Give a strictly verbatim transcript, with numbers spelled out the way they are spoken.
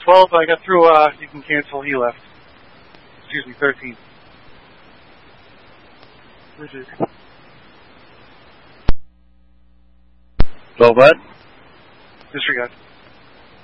twelve, I got through, uh, you can cancel, he left. Excuse me, thirteen. Richard. twelve what? Disregard.